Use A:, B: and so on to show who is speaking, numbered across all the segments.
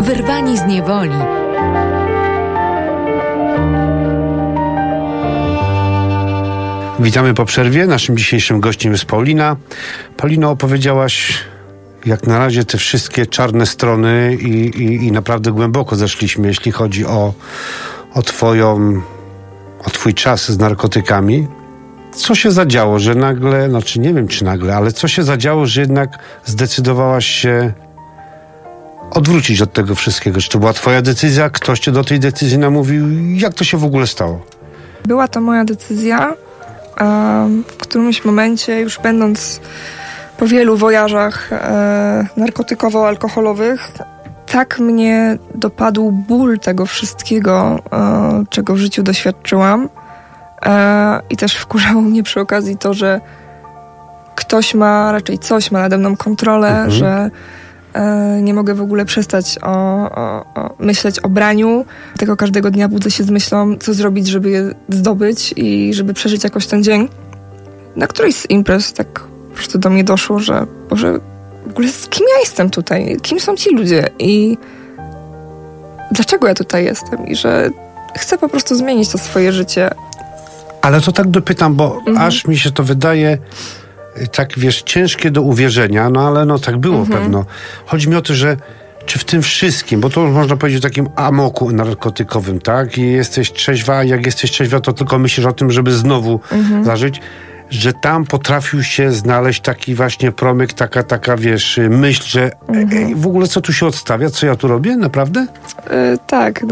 A: Wyrwani z niewoli.
B: Witamy po przerwie. Naszym dzisiejszym gościem jest Paulina. Paulino, opowiedziałaś jak na razie te wszystkie czarne strony i naprawdę głęboko zeszliśmy, jeśli chodzi o twój czas z narkotykami. Co się zadziało, że nagle, nie wiem czy nagle, ale co się zadziało, że jednak zdecydowałaś się odwrócić od tego wszystkiego? Czy to była twoja decyzja? Ktoś cię do tej decyzji namówił? Jak to się w ogóle stało?
C: Była to moja decyzja, w którymś momencie, już będąc po wielu wojażach narkotykowo-alkoholowych, tak mnie dopadł ból tego wszystkiego, czego w życiu doświadczyłam. I też wkurzało mnie przy okazji to, że ktoś raczej coś ma nade mną kontrolę, że nie mogę w ogóle przestać myśleć o braniu. Tylko każdego dnia budzę się z myślą, co zrobić, żeby je zdobyć i żeby przeżyć jakoś ten dzień. Na którejś z imprez tak po prostu do mnie doszło, że Boże, w ogóle z kim ja jestem tutaj? Kim są ci ludzie? I dlaczego ja tutaj jestem? I że chcę po prostu zmienić to swoje życie.
B: Ale to tak dopytam, bo aż mi się to wydaje tak, ciężkie do uwierzenia, ale tak było pewno. Chodzi mi o to, że czy w tym wszystkim, bo to już można powiedzieć o takim amoku narkotykowym, tak? I jesteś trzeźwa, a jak jesteś trzeźwa, to tylko myślisz o tym, żeby znowu zażyć, że tam potrafił się znaleźć taki właśnie promyk, taka myśl, że w ogóle co tu się odstawia, co ja tu robię, naprawdę?
C: Tak,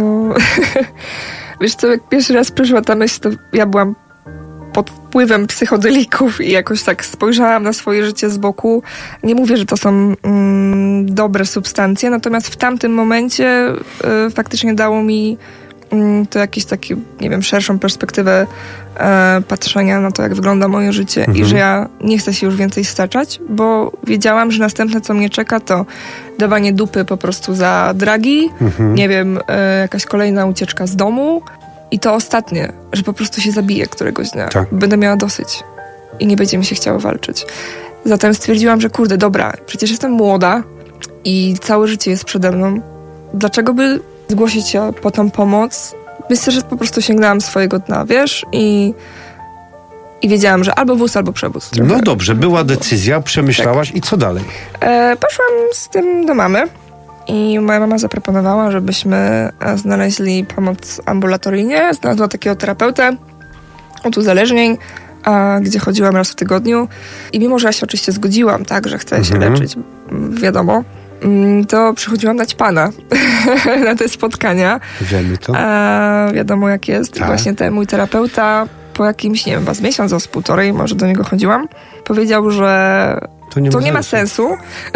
C: Wiesz co, jak pierwszy raz przyszła ta myśl, to ja byłam pod wpływem psychodelików i jakoś tak spojrzałam na swoje życie z boku. Nie mówię, że to są dobre substancje, natomiast w tamtym momencie faktycznie dało mi to jakieś takie, nie wiem, szerszą perspektywę patrzenia na to, jak wygląda moje życie i że ja nie chcę się już więcej staczać, bo wiedziałam, że następne, co mnie czeka, to dawanie dupy po prostu za dragi, nie wiem, jakaś kolejna ucieczka z domu i to ostatnie, że po prostu się zabiję któregoś dnia.
B: Tak.
C: Będę miała dosyć i nie będzie mi się chciało walczyć. Zatem stwierdziłam, że kurde, dobra, przecież jestem młoda i całe życie jest przede mną. Dlaczego by zgłosić się po tą pomoc? Myślę, że po prostu sięgnęłam swojego dna, wiesz? I wiedziałam, że albo wóz, albo przewóz. Trochę.
B: No dobrze, była decyzja, przemyślałaś tak. I co dalej?
C: Poszłam z tym do mamy i moja mama zaproponowała, żebyśmy znaleźli pomoc ambulatoryjnie. Znalazła takiego terapeutę od uzależnień, gdzie chodziłam raz w tygodniu. I mimo, że ja się oczywiście zgodziłam, tak, że chcę się leczyć, wiadomo, to przychodziłam dać pana na te spotkania.
B: Wiemy to.
C: Wiadomo jak jest. Tak. I właśnie ten mój terapeuta po jakimś, nie wiem, z miesiąc, z półtorej, może do niego chodziłam, powiedział, że to nie ma sensu,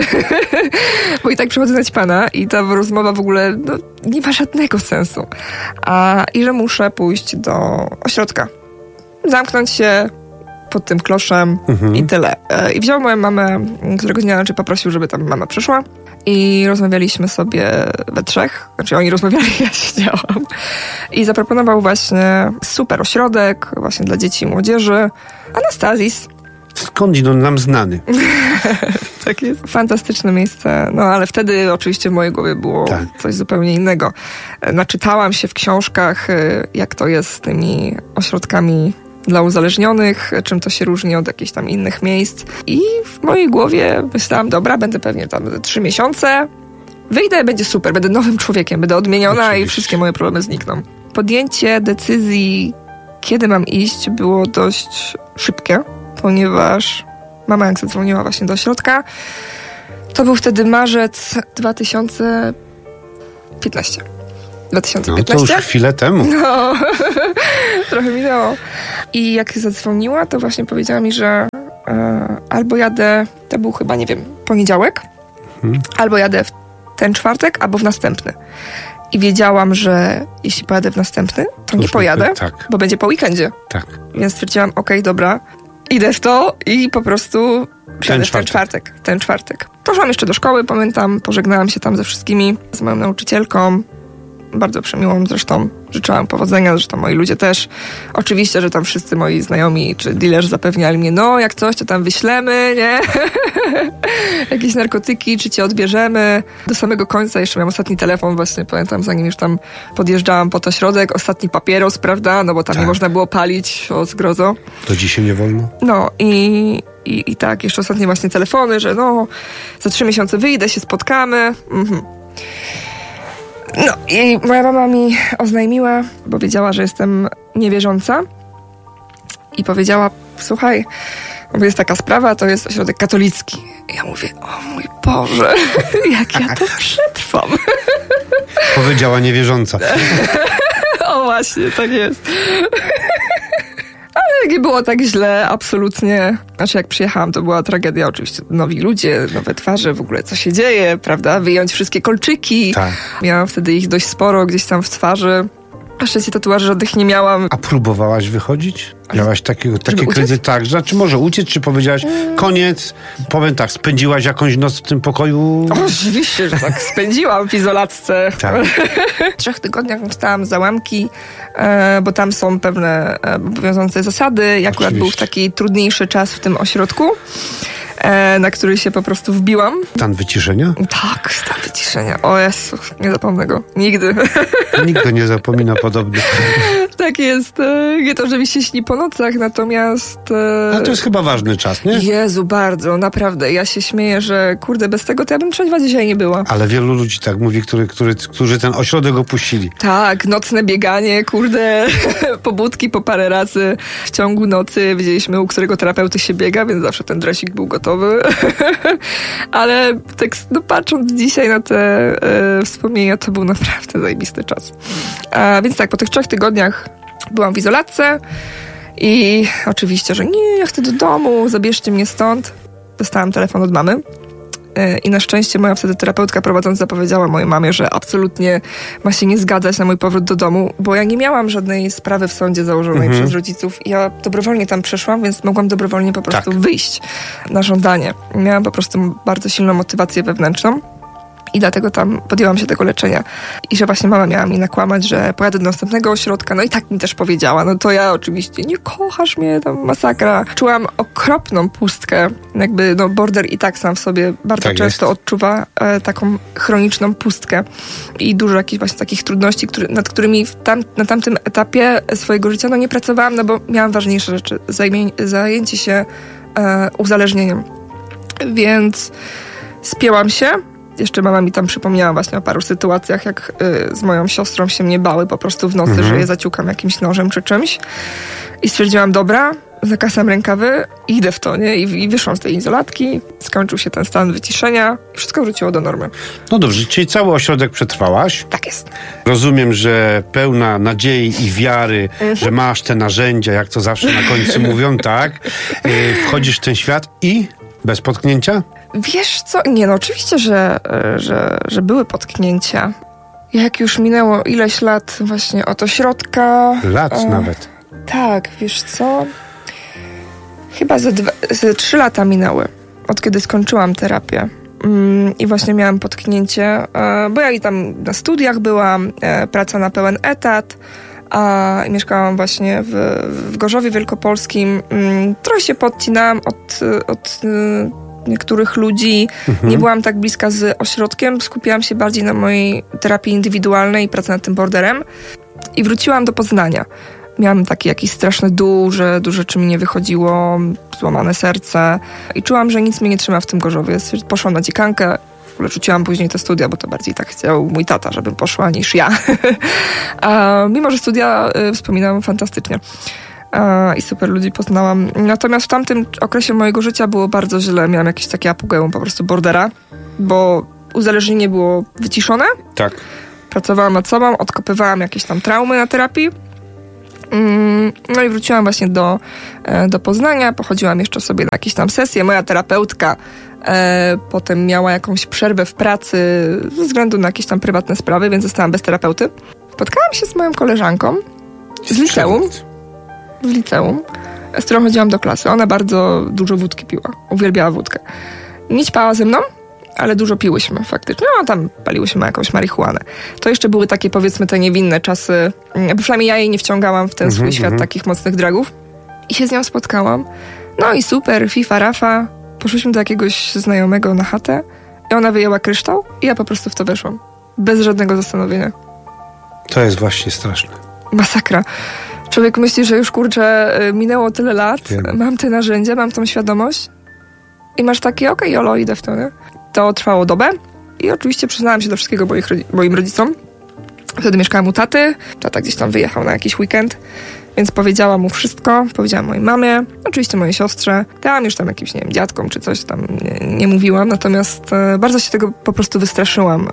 C: bo i tak przychodzę dać pana i ta rozmowa w ogóle nie ma żadnego sensu. I że muszę pójść do ośrodka. Zamknąć się pod tym kloszem i tyle. I wziął moją mamę, którego dnia poprosił, żeby tam mama przyszła i rozmawialiśmy sobie we trzech. Znaczy oni rozmawiali, ja siedziałam. I zaproponował właśnie super ośrodek właśnie dla dzieci i młodzieży. Anastazis.
B: Skądinąd nam znany.
C: Tak jest. Fantastyczne miejsce. Ale wtedy oczywiście w mojej głowie było coś zupełnie innego. Naczytałam się w książkach, jak to jest z tymi ośrodkami dla uzależnionych, czym to się różni od jakichś tam innych miejsc. I w mojej głowie myślałam, dobra, będę pewnie tam 3 miesiące, wyjdę, będzie super, będę nowym człowiekiem, będę odmieniona i wszystkie moje problemy znikną. Podjęcie decyzji, kiedy mam iść, było dość szybkie, ponieważ mama jak zadzwoniła właśnie do ośrodka, to był wtedy marzec 2015.
B: No to już chwilę temu.
C: Trochę minęło. I jak zadzwoniła, to właśnie powiedziała mi, że albo jadę, to był chyba, nie wiem, poniedziałek, albo jadę w ten czwartek, albo w następny. I wiedziałam, że jeśli pojadę w następny, to nie pojadę, bo będzie po weekendzie.
B: Tak.
C: Więc stwierdziłam, okej, dobra, idę w to i po prostu przyjadę ten czwartek. Poszłam jeszcze do szkoły, pamiętam, pożegnałam się tam ze wszystkimi, z moją nauczycielką. bardzo przemiłą zresztą. Życzyłam powodzenia, zresztą moi ludzie też. Oczywiście, że tam wszyscy moi znajomi czy dealerzy zapewniali mnie, no jak coś, to tam wyślemy, nie? Jakieś narkotyki, czy cię odbierzemy. Do samego końca jeszcze miałam ostatni telefon właśnie, pamiętam, zanim już tam podjeżdżałam pod ośrodek, ostatni papieros, prawda? No bo tam nie można było palić, o zgrozo.
B: To dzisiaj nie wolno?
C: No i tak, jeszcze ostatnie właśnie telefony, że no za 3 miesiące wyjdę, się spotkamy. No i moja mama mi oznajmiła, bo wiedziała, że jestem niewierząca i powiedziała, słuchaj, bo jest taka sprawa, to jest ośrodek katolicki. I ja mówię, o mój Boże, jak ja to przetrwam.
B: Powiedziała niewierząca.
C: O właśnie, tak jest. Ale nie było tak źle, absolutnie. Znaczy jak przyjechałam, to była tragedia oczywiście. Nowi ludzie, nowe twarze, w ogóle co się dzieje, prawda? Wyjąć wszystkie kolczyki.
B: Tak.
C: Miałam wtedy ich dość sporo gdzieś tam w twarzy. Na szczęście tatuaży żadnych nie miałam.
B: A próbowałaś wychodzić? Miałaś taki kredyt, tak? Znaczy może uciec, czy powiedziałaś koniec? Powiem tak, spędziłaś jakąś noc w tym pokoju?
C: Oczywiście, że tak. Spędziłam w izolatce.
B: Tak.
C: W 3 tygodniach dostałam załamki, bo tam są pewne obowiązujące zasady. Ja akurat był taki trudniejszy czas w tym ośrodku, na który się po prostu wbiłam.
B: Stan wyciszenia?
C: Tak, stan wyciszenia. O Jezu, nie zapomnę go. Nigdy.
B: Nikt go nie zapomina podobnie.
C: Tak jest. Nie to, że mi się śni po nocach, natomiast...
B: Ale to jest chyba ważny czas, nie?
C: Jezu, bardzo, naprawdę. Ja się śmieję, że kurde, bez tego to ja bym trzeźwa dzisiaj nie była.
B: Ale wielu ludzi tak mówi, którzy ten ośrodek opuścili.
C: Tak, nocne bieganie, kurde, pobudki po parę razy w ciągu nocy. Wiedzieliśmy, u którego terapeuty się biega, więc zawsze ten dresik był gotowy. Ale tak, no, patrząc dzisiaj na te wspomnienia, to był naprawdę zajebisty czas. Więc tak, po tych 3 tygodniach byłam w izolatce i oczywiście, że nie, ja chcę do domu, zabierzcie mnie stąd. Dostałam telefon od mamy i na szczęście moja wtedy terapeutka prowadząca powiedziała mojej mamie, że absolutnie ma się nie zgadzać na mój powrót do domu, bo ja nie miałam żadnej sprawy w sądzie założonej przez rodziców. Ja dobrowolnie tam przeszłam, więc mogłam dobrowolnie po prostu wyjść na żądanie. Miałam po prostu bardzo silną motywację wewnętrzną. I dlatego tam podjęłam się tego leczenia. I że właśnie mama miała mi nakłamać, że pojadę do następnego ośrodka. No i tak mi też powiedziała. No to ja oczywiście, nie kochasz mnie, tam masakra. Czułam okropną pustkę. Jakby no border i tak sam w sobie bardzo często odczuwa taką chroniczną pustkę. I dużo jakichś właśnie takich trudności, nad którymi na tamtym etapie swojego życia no nie pracowałam, no bo miałam ważniejsze rzeczy. Zajęcie się uzależnieniem. Więc spięłam się. Jeszcze mama mi tam przypomniała właśnie o paru sytuacjach, jak z moją siostrą się mnie bały po prostu w nocy, że je zaciukam jakimś nożem czy czymś. I stwierdziłam, dobra, zakasam rękawy, idę w to, nie? I wyszłam z tej izolatki, skończył się ten stan wyciszenia i wszystko wróciło do normy.
B: No dobrze, czyli cały ośrodek przetrwałaś?
C: Tak jest.
B: Rozumiem, że pełna nadziei i wiary, że masz te narzędzia, jak to zawsze na końcu mówią, tak? Wchodzisz w ten świat i bez potknięcia?
C: Wiesz co? Nie, no oczywiście, że były potknięcia. Jak już minęło ileś lat właśnie od ośrodka...
B: Lat nawet.
C: Tak, wiesz co? Chyba ze 3 lata minęły, od kiedy skończyłam terapię. I właśnie miałam potknięcie, bo ja i tam na studiach byłam, praca na pełen etat, a mieszkałam właśnie w Gorzowie Wielkopolskim. Trochę się podcinałam od niektórych ludzi. Nie byłam tak bliska z ośrodkiem, skupiałam się bardziej na mojej terapii indywidualnej i pracy nad tym borderem. I wróciłam do Poznania. Miałam taki jakiś straszny dół, że dużo rzeczy mi nie wychodziło, złamane serce i czułam, że nic mnie nie trzyma w tym Gorzowie. Poszłam na dziekankę, w ogóle rzuciłam później te studia, bo to bardziej tak chciał mój tata, żebym poszła niż ja. Mimo że studia wspominam fantastycznie. I super ludzi poznałam. Natomiast w tamtym okresie mojego życia było bardzo źle. Miałam jakieś takie apogeum po prostu bordera, bo uzależnienie było wyciszone.
B: Tak.
C: Pracowałam nad sobą, odkopywałam jakieś tam traumy na terapii. No i wróciłam właśnie do Poznania, pochodziłam jeszcze sobie na jakieś tam sesje. Moja terapeutka potem miała jakąś przerwę w pracy ze względu na jakieś tam prywatne sprawy, więc zostałam bez terapeuty. Spotkałam się z moją koleżanką z liceum, z którą chodziłam do klasy. Ona bardzo dużo wódki piła, uwielbiała wódkę. Nie ćpała ze mną, ale dużo piłyśmy faktycznie. No, tam paliłyśmy jakąś marihuanę. To jeszcze były takie, powiedzmy, te niewinne czasy. Przynajmniej ja jej nie wciągałam w ten swój świat takich mocnych dragów. I się z nią spotkałam. No i super, FIFA, Rafa. Poszliśmy do jakiegoś znajomego na chatę i ona wyjęła kryształ i ja po prostu w to weszłam. Bez żadnego zastanowienia.
B: To jest właśnie straszne.
C: Masakra. Człowiek myśli, że już, kurczę, minęło tyle lat, mam te narzędzia, mam tą świadomość i masz takie, okej, jolo, idę w to, nie? To trwało dobę i oczywiście przyznałam się do wszystkiego moim rodzicom. Wtedy mieszkałam u taty, tata gdzieś tam wyjechał na jakiś weekend, więc powiedziałam mu wszystko, powiedziałam mojej mamie, oczywiście mojej siostrze, dałam już tam jakimś, nie wiem, dziadkom czy coś tam nie mówiłam, natomiast bardzo się tego po prostu wystraszyłam.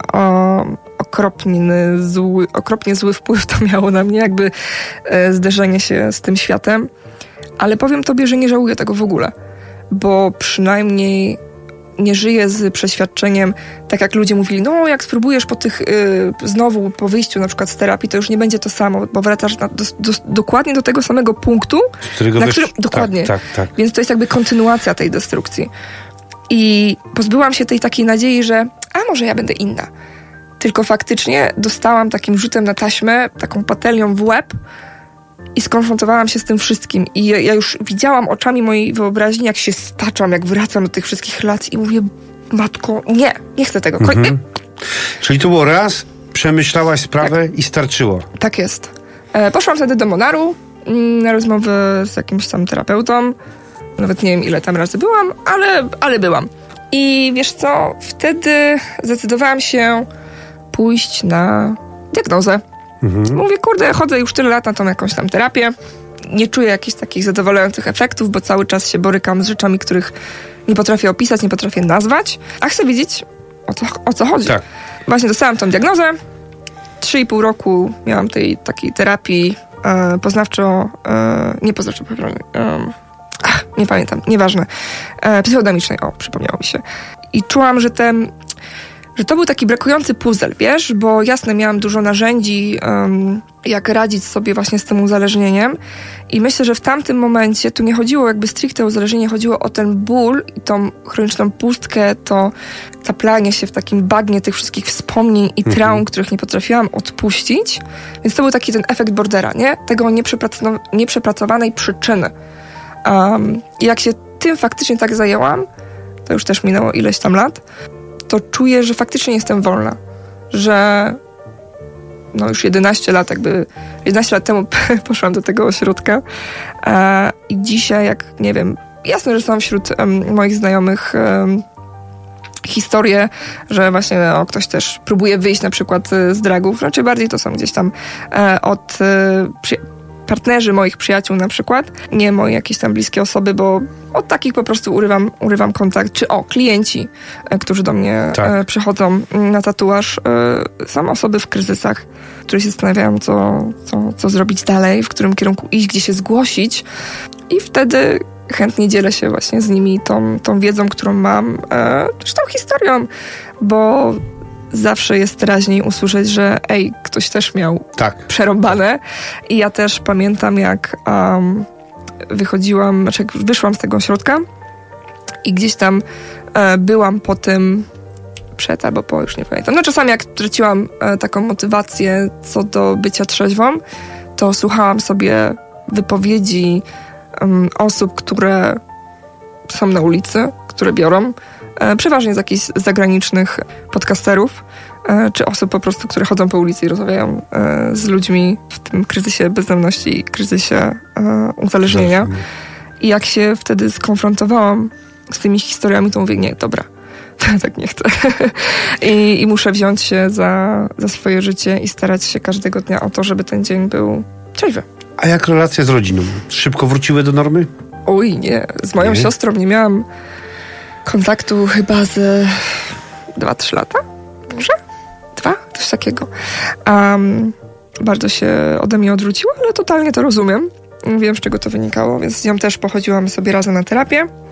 C: Okropnie zły wpływ to miało na mnie, jakby zderzenie się z tym światem, ale powiem tobie, że nie żałuję tego w ogóle, bo przynajmniej nie żyję z przeświadczeniem, tak jak ludzie mówili, no jak spróbujesz znowu po wyjściu na przykład z terapii, to już nie będzie to samo, bo wracasz dokładnie do tego samego punktu, na którym... Dokładnie. Tak. Więc to jest jakby kontynuacja tej destrukcji. I pozbyłam się tej takiej nadziei, że może ja będę inna. Tylko faktycznie dostałam takim rzutem na taśmę, taką patelnią w łeb i skonfrontowałam się z tym wszystkim. I ja już widziałam oczami mojej wyobraźni, jak się staczam, jak wracam do tych wszystkich lat i mówię, matko, nie chcę tego.
B: Czyli to było raz, przemyślałaś sprawę i starczyło.
C: Tak jest. Poszłam wtedy do Monaru na rozmowę z jakimś tam terapeutą. Nawet nie wiem, ile tam razy byłam, ale byłam. I wiesz co, wtedy zdecydowałam się pójść na diagnozę. Mówię, kurde, chodzę już tyle lat na tą jakąś tam terapię. Nie czuję jakichś takich zadowalających efektów, bo cały czas się borykam z rzeczami, których nie potrafię opisać, nie potrafię nazwać. A chcę wiedzieć, o co chodzi. Tak. Właśnie dostałam tą diagnozę. 3,5 roku miałam tej takiej terapii nie pamiętam, nieważne. Psychodynamicznej, przypomniało mi się. I czułam, że to był taki brakujący puzzle, wiesz, bo jasne, miałam dużo narzędzi, jak radzić sobie właśnie z tym uzależnieniem i myślę, że w tamtym momencie tu nie chodziło jakby stricte o uzależnienie, chodziło o ten ból i tą chroniczną pustkę, to taplanie się w takim bagnie tych wszystkich wspomnień i traum, których nie potrafiłam odpuścić, więc to był taki ten efekt Bordera, nie? Tego nieprzepracowanej przyczyny. I jak się tym faktycznie tak zajęłam, to już też minęło ileś tam lat, to czuję, że faktycznie jestem wolna. Że już 11 lat temu poszłam do tego ośrodka i dzisiaj, jak nie wiem, jasne, że są wśród moich znajomych historie, że właśnie ktoś też próbuje wyjść na przykład z dragów, znaczy bardziej to są gdzieś tam od partnerzy moich przyjaciół na przykład, nie moje jakieś tam bliskie osoby, bo od takich po prostu urywam kontakt, czy klienci, którzy do mnie przychodzą na tatuaż, są osoby w kryzysach, które się zastanawiają, co zrobić dalej, w którym kierunku iść, gdzie się zgłosić i wtedy chętnie dzielę się właśnie z nimi tą wiedzą, którą mam, też tą historią, bo zawsze jest raźniej usłyszeć, że ktoś też miał przerąbane. I ja też pamiętam, jak wyszłam z tego ośrodka i gdzieś tam byłam po tym albo po, już nie pamiętam. Czasami jak traciłam taką motywację co do bycia trzeźwą, to słuchałam sobie wypowiedzi osób, które są na ulicy, które biorą, przeważnie z jakichś zagranicznych podcasterów, czy osób po prostu, które chodzą po ulicy i rozmawiają z ludźmi w tym kryzysie bezdomności i kryzysie uzależnienia. I jak się wtedy skonfrontowałam z tymi historiami, to mówię, nie, dobra, tak nie chcę. I muszę wziąć się za swoje życie i starać się każdego dnia o to, żeby ten dzień był trzeźwy.
B: A jak relacje z rodziną? Szybko wróciły do normy?
C: Oj, nie. Z moją siostrą nie miałam kontaktu chyba z 2-3 lata. Może? 2? Coś takiego. Bardzo się ode mnie odwróciła, ale totalnie to rozumiem. Wiem, z czego to wynikało, więc z nią też pochodziłam sobie razem na terapię. A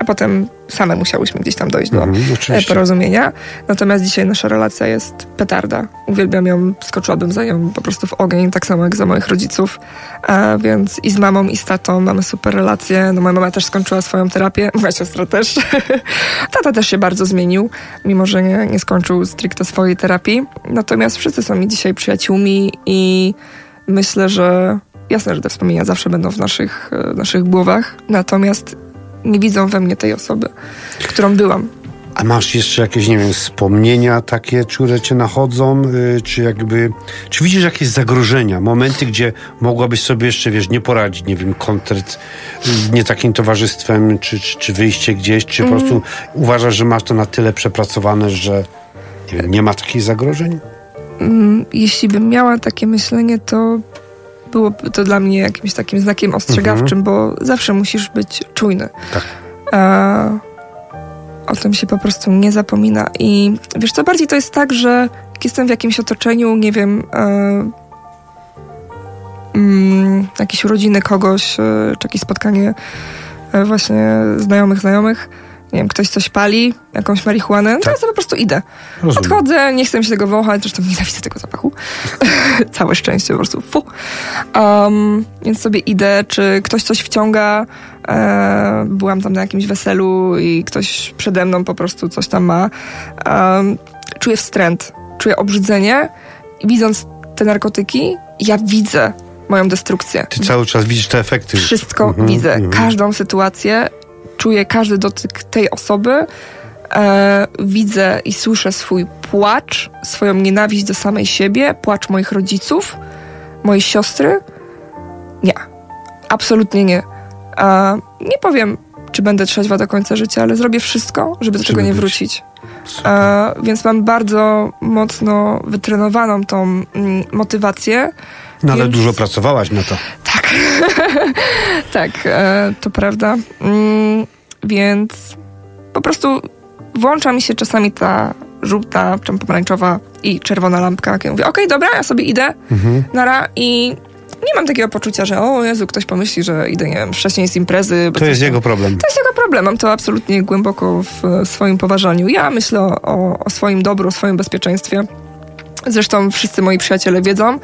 C: potem same musiałyśmy gdzieś tam dojść do porozumienia. Natomiast dzisiaj nasza relacja jest petarda. Uwielbiam ją, skoczyłabym za nią po prostu w ogień, tak samo jak za moich rodziców. Więc i z mamą, i z tatą mamy super relacje. No, moja mama też skończyła swoją terapię, moja siostra też. Tata też się bardzo zmienił, mimo że nie skończył stricte swojej terapii. Natomiast wszyscy są mi dzisiaj przyjaciółmi i myślę, że jasne, że te wspomnienia zawsze będą w naszych głowach, natomiast nie widzą we mnie tej osoby, którą byłam.
B: A masz jeszcze jakieś, nie wiem, wspomnienia takie, które cię nachodzą, czy widzisz jakieś zagrożenia, momenty, gdzie mogłabyś sobie jeszcze, nie poradzić, nie wiem, koncert z nie takim towarzystwem, czy wyjście gdzieś, czy po prostu uważasz, że masz to na tyle przepracowane, że nie ma takich zagrożeń?
C: Jeśli bym miała takie myślenie, to byłoby to dla mnie jakimś takim znakiem ostrzegawczym, bo zawsze musisz być czujny.
B: Tak.
C: O tym się po prostu nie zapomina. I wiesz co, bardziej to jest tak, że jak jestem w jakimś otoczeniu, nie wiem, jakieś urodziny kogoś, czy jakieś spotkanie właśnie znajomych, nie wiem, ktoś coś pali, jakąś marihuanę, to ja sobie po prostu idę.
B: Rozumiem.
C: Odchodzę, nie chcę mi się tego wąchać, zresztą nienawidzę tego zapachu. Całe szczęście, po prostu więc sobie idę, czy ktoś coś wciąga, byłam tam na jakimś weselu i ktoś przede mną po prostu coś tam ma. Czuję wstręt, czuję obrzydzenie i widząc te narkotyki, ja widzę moją destrukcję.
B: Ty cały czas widzisz te efekty.
C: Wszystko widzę, każdą sytuację, czuję każdy dotyk tej osoby, widzę i słyszę swój płacz, swoją nienawiść do samej siebie, płacz moich rodziców, mojej siostry. Nie. Absolutnie nie. Nie powiem, czy będę trzeźwa do końca życia, ale zrobię wszystko, żeby do tego nie wrócić. Więc mam bardzo mocno wytrenowaną tą motywację.
B: No ale dużo pracowałaś na to.
C: Tak. Tak, to prawda. Więc po prostu włącza mi się czasami ta żółta, czy pomarańczowa i czerwona lampka. Jak ja mówię, okej, dobra, ja sobie idę, nara, i nie mam takiego poczucia, że o Jezu, ktoś pomyśli, że idę, nie wiem, wcześniej z imprezy.
B: To jest jego problem.
C: To jest jego problem. Mam to absolutnie głęboko w swoim poważaniu. Ja myślę o swoim dobru, o swoim bezpieczeństwie. Zresztą wszyscy moi przyjaciele wiedzą,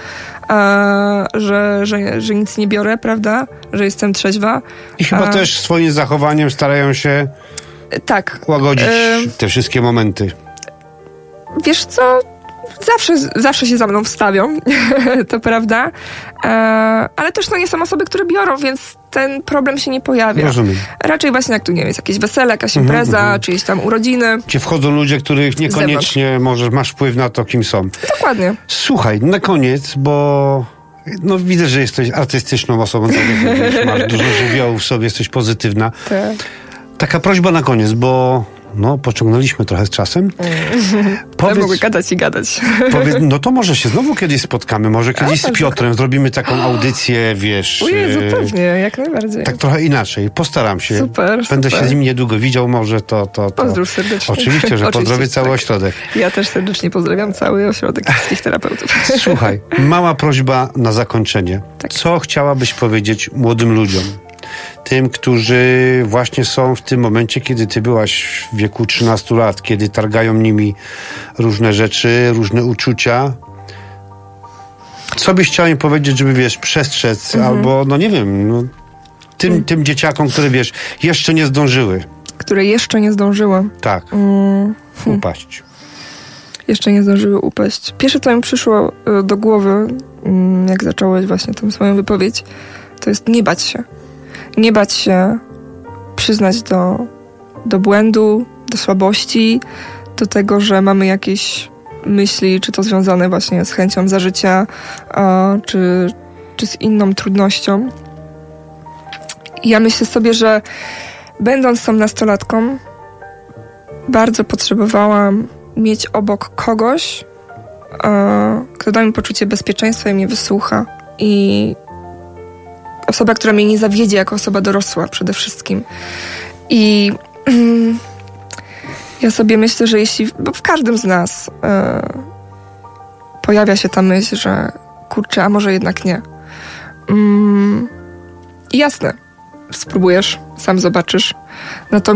C: że nic nie biorę, prawda? Że jestem trzeźwa.
B: I chyba też swoim zachowaniem starają się łagodzić te wszystkie momenty.
C: Wiesz co? Zawsze się za mną wstawią, to prawda. Ale też nie są osoby, które biorą, więc ten problem się nie pojawia.
B: Rozumiem.
C: Raczej właśnie jak tu, nie wiem, jest jakieś wesele, jakaś impreza, czy jakieś tam urodziny.
B: Gdzie wchodzą ludzie, których niekoniecznie masz wpływ na to, kim są.
C: Dokładnie.
B: Słuchaj, na koniec, bo widzę, że jesteś artystyczną osobą, tak jak mówisz, masz dużo żywiołu w sobie, jesteś pozytywna.
C: Tak.
B: Taka prośba na koniec, bo pociągnęliśmy trochę z czasem.
C: Mogę gadać i gadać.
B: No to może się znowu kiedyś spotkamy, może kiedyś z Piotrem zrobimy taką audycję, wiesz...
C: O Jezu, pewnie, jak najbardziej.
B: Tak trochę inaczej, postaram się.
C: Super.
B: Będę się z nim niedługo widział, może to...
C: Pozdrów serdecznie.
B: Oczywiście, że pozdrowię cały ośrodek.
C: Ja też serdecznie pozdrawiam cały ośrodek wszystkich terapeutów.
B: Słuchaj, mała prośba na zakończenie. Tak. Co chciałabyś powiedzieć młodym ludziom? Tym, którzy właśnie są w tym momencie, kiedy ty byłaś w wieku 13 lat, kiedy targają nimi różne rzeczy, różne uczucia. Co byś chciała im powiedzieć, żeby, przestrzec, albo, nie wiem, tym dzieciakom, które, jeszcze nie zdążyły.
C: Które jeszcze nie zdążyły.
B: Tak. Upaść.
C: Jeszcze nie zdążyły upaść. Pierwsze, co mi przyszło do głowy, jak zacząłeś właśnie tę swoją wypowiedź, to jest nie bać się. Nie bać się przyznać do błędu, do słabości, do tego, że mamy jakieś myśli, czy to związane właśnie z chęcią zażycia, czy z inną trudnością. I ja myślę sobie, że będąc tą nastolatką, bardzo potrzebowałam mieć obok kogoś, kto da mi poczucie bezpieczeństwa i mnie wysłucha. I osoba, która mnie nie zawiedzie jako osoba dorosła przede wszystkim. I ja sobie myślę, że bo w każdym z nas pojawia się ta myśl, że kurczę, a może jednak nie. Jasne, spróbujesz, sam zobaczysz. Natomiast